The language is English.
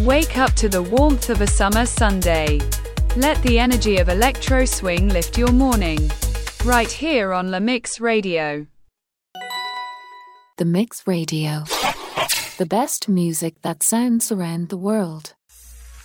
Wake up to the warmth of a summer Sunday. Let the energy of electro swing lift your morning. Right here on La Mix Radio. The Mix Radio. The best music that sounds around the world.